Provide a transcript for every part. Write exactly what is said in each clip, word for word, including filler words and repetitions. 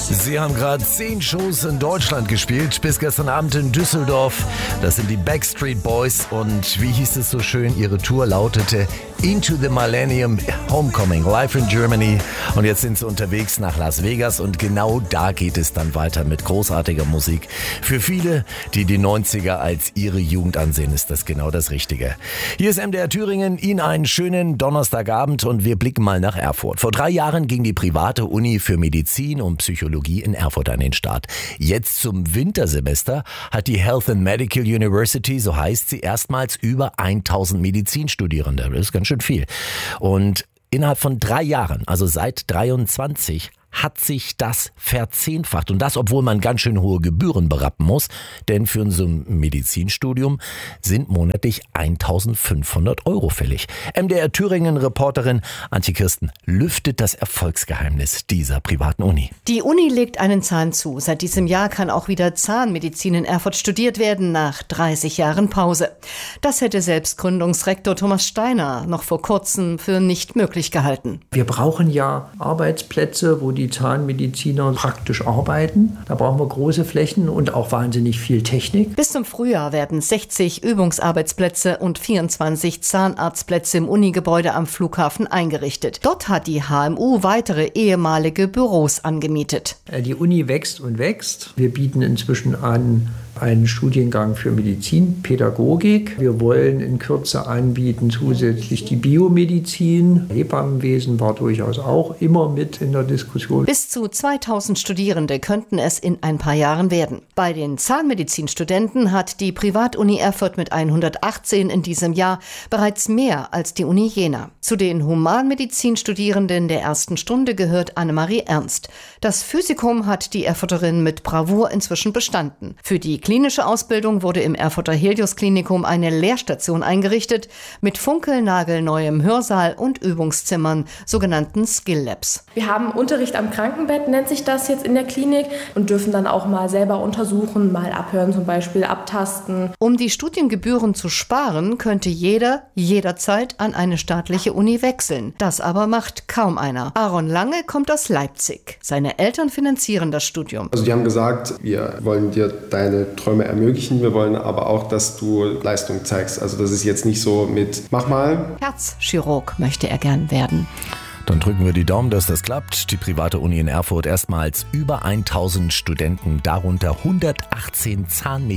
Sie haben gerade zehn Shows in Deutschland gespielt, bis gestern Abend in Düsseldorf. Das sind die Backstreet Boys und wie hieß es so schön, ihre Tour lautete Into the Millennium Homecoming, live in Germany. Und jetzt sind sie unterwegs nach Las Vegas und genau da geht es dann weiter mit großartiger Musik. Für viele, die die neunziger als ihre Jugend ansehen, ist das genau das Richtige. Hier ist M D R Thüringen, Ihnen einen schönen Donnerstagabend und wir blicken mal nach Erfurt. Vor drei Jahren ging die private Uni für Medizin und Psychologie in Erfurt an den Start. Jetzt zum Wintersemester hat die Health and Medical University, so heißt sie, erstmals über tausend Medizinstudierende. Das ist ganz schön viel. Und innerhalb von drei Jahren, also seit dreiundzwanzig, hat sich das verzehnfacht. Und das, obwohl man ganz schön hohe Gebühren berappen muss. Denn für so ein Medizinstudium sind monatlich eintausendfünfhundert Euro fällig. M D R Thüringen-Reporterin Antje Kirsten lüftet das Erfolgsgeheimnis dieser privaten Uni. Die Uni legt einen Zahn zu. Seit diesem Jahr kann auch wieder Zahnmedizin in Erfurt studiert werden, nach dreißig Jahren Pause. Das hätte selbst Gründungsrektor Thomas Steiner noch vor kurzem für nicht möglich gehalten. Wir brauchen ja Arbeitsplätze, wo die Die Zahnmediziner praktisch arbeiten. Da brauchen wir große Flächen und auch wahnsinnig viel Technik. Bis zum Frühjahr werden sechzig Übungsarbeitsplätze und vierundzwanzig Zahnarztplätze im Unigebäude am Flughafen eingerichtet. Dort hat die H M U weitere ehemalige Büros angemietet. Die Uni wächst und wächst. Wir bieten inzwischen an einen Studiengang für Medizinpädagogik. Wir wollen in Kürze anbieten zusätzlich die Biomedizin. Hebammenwesen war durchaus auch immer mit in der Diskussion. Bis zu zweitausend Studierende könnten es in ein paar Jahren werden. Bei den Zahnmedizinstudenten hat die Privatuni Erfurt mit hundertachtzehn in diesem Jahr bereits mehr als die Uni Jena. Zu den Humanmedizinstudierenden der ersten Stunde gehört Annemarie Ernst. Das Physikum hat die Erfurterin mit Bravour inzwischen bestanden. Für die klinische Ausbildung wurde im Erfurter Helios-Klinikum eine Lehrstation eingerichtet mit funkelnagelneuem Hörsaal und Übungszimmern, sogenannten Skill Labs. Wir haben Unterricht am Krankenbett, nennt sich das jetzt in der Klinik, und dürfen dann auch mal selber untersuchen, mal abhören, zum Beispiel abtasten. Um die Studiengebühren zu sparen, könnte jeder jederzeit an eine staatliche Uni wechseln. Das aber macht kaum einer. Aaron Lange kommt aus Leipzig. Seine Eltern finanzieren das Studium. Also die haben gesagt, wir wollen dir deine Träume ermöglichen, wir wollen aber auch, dass du Leistung zeigst. Also das ist jetzt nicht so mit, mach mal. Herzchirurg möchte er gern werden. Dann drücken wir die Daumen, dass das klappt. Die private Uni in Erfurt erstmals über tausend Studenten, darunter hundertachtzehn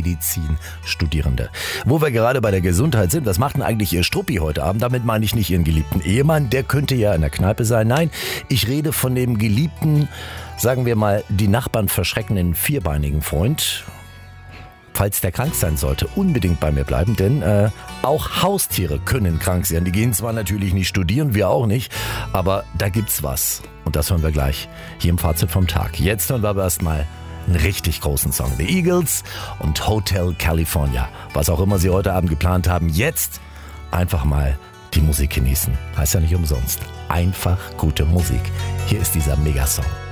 Zahnmedizin-Studierende. Wo wir gerade bei der Gesundheit sind, was macht denn eigentlich Ihr Struppi heute Abend? Damit meine ich nicht Ihren geliebten Ehemann, der könnte ja in der Kneipe sein. Nein, ich rede von dem geliebten, sagen wir mal, die Nachbarn verschreckenden vierbeinigen Freund. Falls der krank sein sollte, unbedingt bei mir bleiben, denn äh, auch Haustiere können krank sein. Die gehen zwar natürlich nicht studieren, wir auch nicht, aber da gibt's was. Und das hören wir gleich hier im Fazit vom Tag. Jetzt hören wir aber erstmal einen richtig großen Song. The Eagles und Hotel California. Was auch immer Sie heute Abend geplant haben, jetzt einfach mal die Musik genießen. Heißt ja nicht umsonst. Einfach gute Musik. Hier ist dieser Megasong.